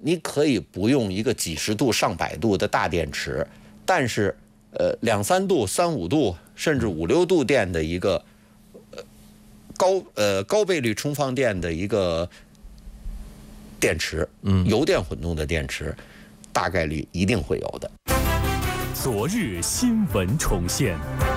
你可以不用一个几十度、上百度的大电池，但是2、3度、3、5度，甚至5、6度电的一个高倍率充放电的一个电池，油电混动的电池，大概率一定会有的。 昨日新闻重现。